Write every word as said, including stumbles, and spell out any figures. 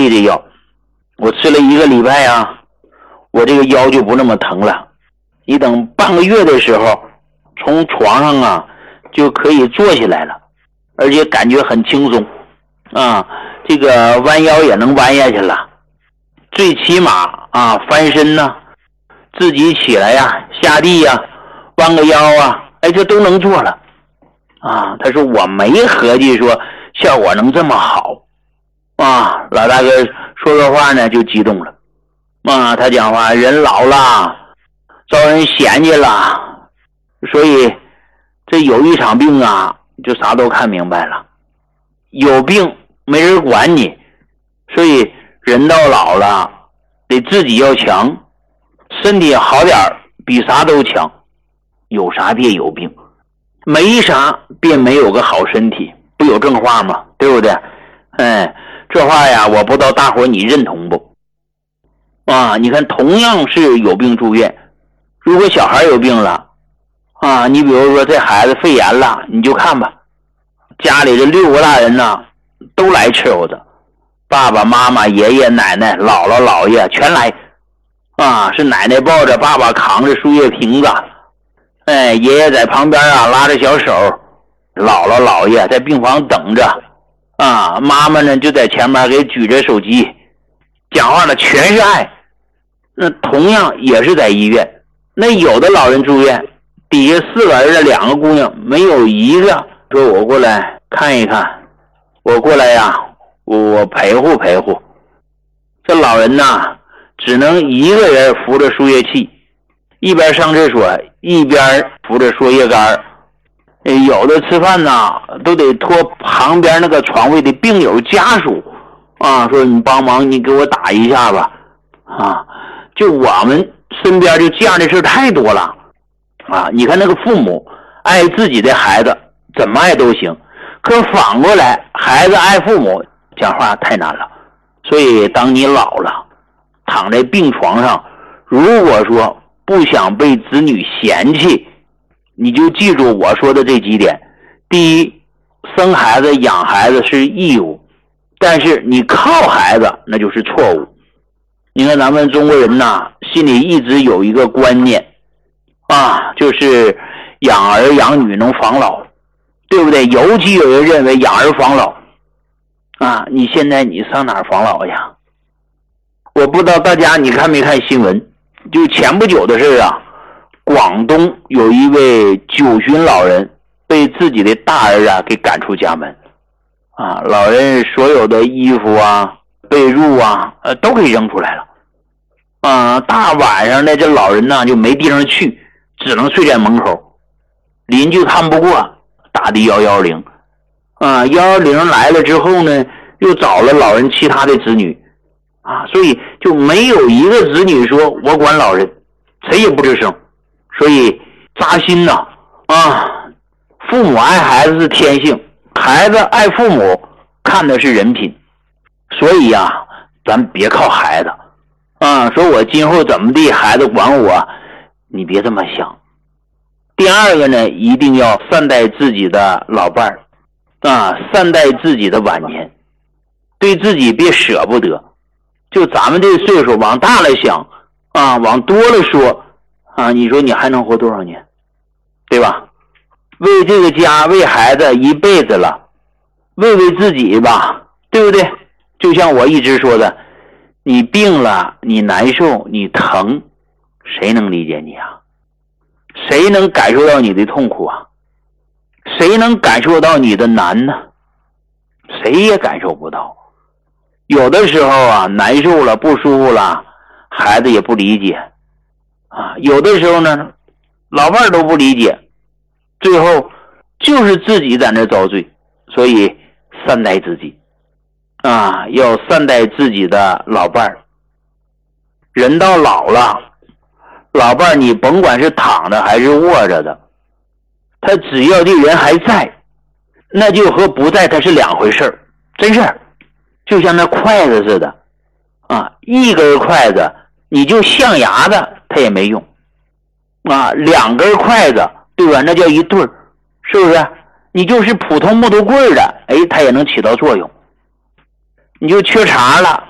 力的药，我吃了一个礼拜啊，我这个腰就不那么疼了。你等半个月的时候，从床上啊就可以坐起来了，而且感觉很轻松啊，这个弯腰也能弯下去了，最起码啊翻身呢、啊，自己起来呀、啊、下地呀、啊、弯个腰啊，哎，这都能做了啊。他说我没合计说效果能这么好啊。老大哥说说话呢就激动了啊，他讲话人老了招人嫌弃了，所以这有一场病啊就啥都看明白了，有病没人管你，所以人到老了得自己要强，身体好点比啥都强，有啥别有病，没啥便没有个好身体，不有正话吗？对不对？哎，这话呀我不知道大伙你认同不啊？你看同样是有病住院，如果小孩有病了啊，你比如说这孩子肺炎了，你就看吧，家里这六个大人呢都来伺候着，爸爸妈妈爷爷奶奶姥姥姥爷全来啊，是奶奶抱着，爸爸扛着输液瓶子，哎，爷爷在旁边啊拉着小手，姥姥姥爷在病房等着啊，妈妈呢就在前面给举着手机讲话了，全是爱。那同样也是在医院，那有的老人住院，底下四个儿子两个姑娘，没有一个说我过来看一看，我过来呀、啊、我我陪护陪护。这老人呐只能一个人扶着输液器，一边上厕所一边扶着输液杆，有的吃饭呐都得托旁边那个床位的病友家属啊，说你帮忙你给我打一下吧啊。就我们身边就这样的事太多了啊！你看那个父母爱自己的孩子怎么爱都行，可反过来孩子爱父母讲话太难了。所以当你老了躺在病床上，如果说不想被子女嫌弃，你就记住我说的这几点。第一，生孩子养孩子是义务，但是你靠孩子那就是错误。你看咱们中国人呐，心里一直有一个观念啊，就是养儿养女能防老，对不对？尤其有人认为养儿防老啊，你现在你上哪儿防老呀？我不知道大家你看没看新闻，就前不久的事啊，广东有一位九旬老人被自己的大儿啊给赶出家门啊，老人所有的衣服啊被褥啊呃都给扔出来了啊，大晚上的这老人呢就没地方去，只能睡在门口，邻居看不过打的一一零啊，一一零来了之后呢又找了老人其他的子女啊，所以就没有一个子女说我管老人，谁也不吱声，所以扎心呐 啊, 啊父母爱孩子是天性，孩子爱父母看的是人品，所以呀、啊，咱别靠孩子啊，说我今后怎么地，孩子管我，你别这么想。第二个呢，一定要善待自己的老伴儿啊，善待自己的晚年，对自己别舍不得。就咱们这岁数往大了想啊，往多了说啊，你说你还能活多少年，对吧？为这个家为孩子一辈子了，为为自己吧，对不对？就像我一直说的，你病了你难受你疼，谁能理解你啊？谁能感受到你的痛苦啊？谁能感受到你的难呢？谁也感受不到。有的时候啊难受了不舒服了，孩子也不理解啊，有的时候呢老伴儿都不理解，最后就是自己在那遭罪。所以善待自己啊，要善待自己的老伴儿。人到老了，老伴儿你甭管是躺着还是卧着的，他只要这人还在，那就和不在他是两回事儿，真事儿。就像那筷子似的啊，一根筷子你就象牙的它也没用啊，两根筷子对吧，那叫一对儿，是不是？你就是普通木头棍的，哎，它也能起到作用。你就缺茬了